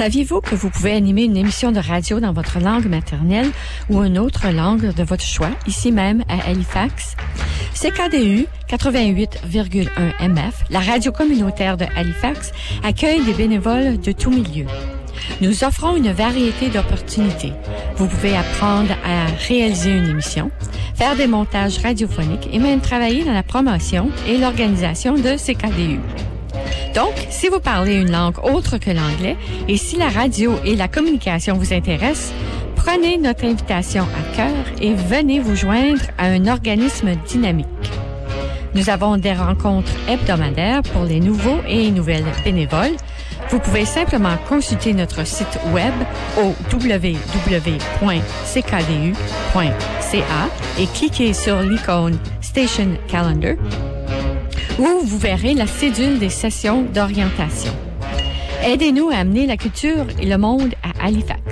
Saviez-vous que vous pouvez animer une émission de radio dans votre langue maternelle ou une autre langue de votre choix, ici même à Halifax? CKDU 88,1 MF, la radio communautaire de Halifax, accueille des bénévoles de tous milieux. Nous offrons une variété d'opportunités. Vous pouvez apprendre à réaliser une émission, faire des montages radiophoniques et même travailler dans la promotion et l'organisation de CKDU. Donc, si vous parlez une langue autre que l'anglais et si la radio et la communication vous intéressent, prenez notre invitation à cœur et venez vous joindre à un organisme dynamique. Nous avons des rencontres hebdomadaires pour les nouveaux et nouvelles bénévoles. Vous pouvez simplement consulter notre site web au www.ckdu.ca et cliquer sur l'icône Station Calendar où vous verrez la cédule des sessions d'orientation. Aidez-nous à amener la culture et le monde à Halifax.